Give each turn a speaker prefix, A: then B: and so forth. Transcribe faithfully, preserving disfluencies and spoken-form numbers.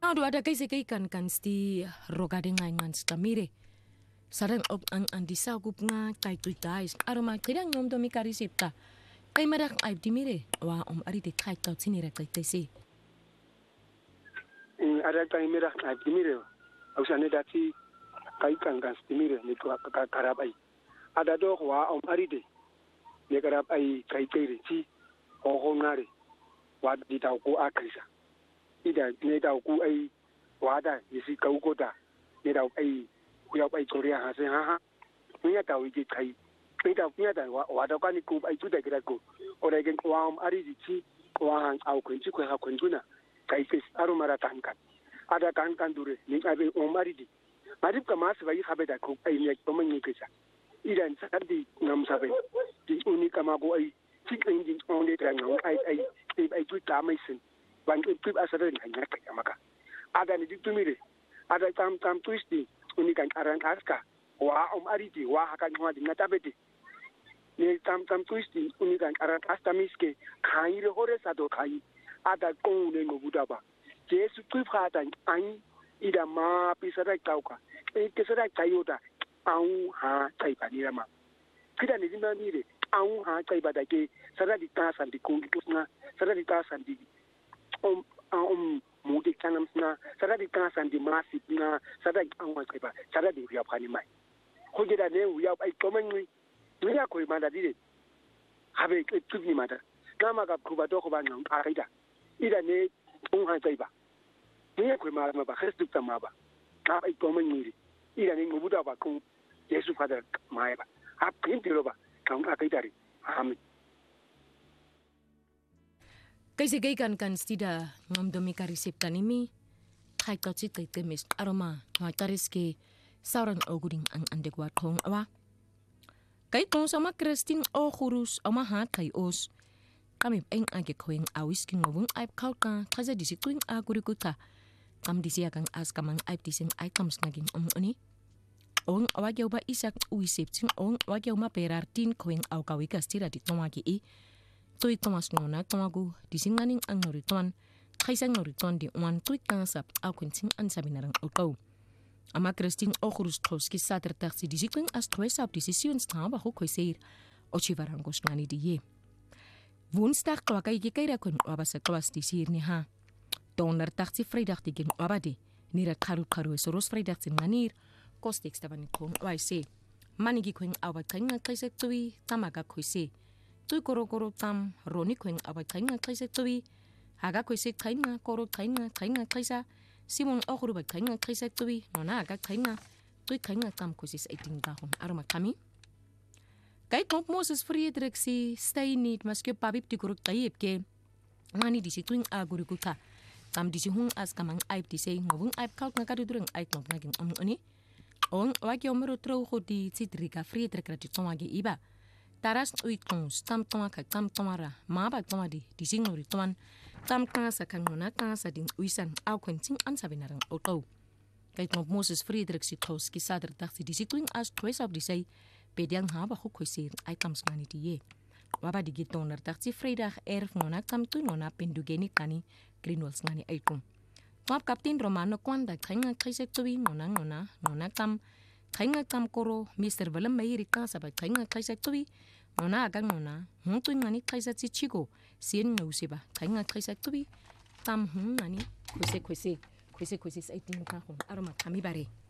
A: do ada kaise kai kan kan sti roga de ngai ngan stamire sarang op ang andisa gup nga kai tu dais aroma kirang nyom do mi kari septa kai marak ai dimire wa om ari de kai ta tinira kai tese
B: in ada kai marak ai dimire ausane dati kai kan kan stimire ni ko ka karab ai ada do wa om ari de ne karab ai kai tere ci ho ho ngare wa di ta ko akrisa ida ne da ku ai wada yisi kau ko da ne da ai ku ya ai korea ha se ha ha ni ya da wi ji kai ne da ku ya da wa da ka ni ku ai tu da gira ko o da gen wa am ari ji ci wa han au kun ci ko ha kun tuna kai fes aro mara tan kan ada tan kan dure ni ai o mari di mari ka mas bai habe da ko ai ne ko man ni kisa idan sa di ngam sa bai di uni kama go ai ci kan din on de tra ngam ai ai ai tu ta mai sin ban tu asara ni hanya ka maka ada ni ditumire ada tam tam twisti uni kan aran aska wa om ariti wa hakan ho di natabete ni tam tam twisti uni kan aran asta miske kai re hore sa do kai ada ko ne no budaba jesu tu phata ai ida ma pisara tauka e kesara tayoda au ha tai panira ma kida ni dimba ni re au ha tai badake sara di ta san di ko na sara di ta san di om om mudi kanam na sara di kan san di masi na sara di an wai ba sara di ya phani mai ko gida ne ya ai to man ni ni ya ko ma da di habe ke tu ni ma da na ma ga ku ba do ko ba nan a ida ida ne on ha tai ba ni ya ko ma ma ba khristu ta ma ba na ai to man ni ida ne mu buda ba ko yesu father mai ba a pin ti ro ba kan a kai dari amen
A: kaise kai kan kan stida ngam domi kari septa nimi khai ka chi kai temis aroma ma tariske saurang oguring ang andegwa thong awa kai tong sama kristin o khurus ama ha kai os kami eng age khoeng awis king ngowung aip khalka khaja disi tuing a kurikuta kam disi akang as kamang aip dising items ngaging om oni ong awagyo ba isak uisep ching ong awagyo ma perar tin khoeng aw kawi ka stira di tomagi i Tui Thomas Nona Tomagu, disinganing ang noriton, kaisang noriton di one tui kangsap au kunting an sabinarang oto. Ama Kristin Okhurus Troski sater taxi disikwing as tuesap decisions tamba ho koiseir, ochivarangos ngani di ye. Woensdag klaka iki kaira kun wabasa klas disir ni ha. Donor taxi vrijdag digin wabadi, nira karu karu soros vrijdag sin manir, kostek stabani kong waise. Manigi kwing awat kainga kaisek tui, tamaga koise. Tui koro koro tam roni kweng abat kainga kaisa tui haga koise kainga koro kainga kainga kaisa simon okuru bat kainga kaisa tui nona aga kainga tui kainga tam koise eighteen tahun aroma kami kai komp Moses Friedrich si stay need maske pabip ti koro tayep ke ngani disi tuing aguru kuta tam disi hung as kamang aip disi ngobung aip kalk ngakadu dureng aip ngop naging om oni on waki omero tro khodi citriga Friedrich rati tomagi iba taras uitons tam toma ka tam tomara ma ba toma di dising nori toman tam kansa kanona kansa din uisan au kwenting an sabinarang auto kay tom Moses Friedrich si Troski sadr taxi disituing as twice of disay pediang ha ba khoisir items ngani di ye waba di gitoner taxi Fridag erf nona tam tu nona pendugeni kani greenwalls ngani aitum top captain Romano kwanda kanga kaisek tuwi nona nona nona tam kainga tam koro Mister Willem Meyer ka sabat kainga kaisek tuwi nona agang nona hung tuing ngani kaisa chi chigo sien ngausiba kainga kaisek tuwi tam hung ngani kwese kwese kwese kwese sa itin ka hung aroma kami bare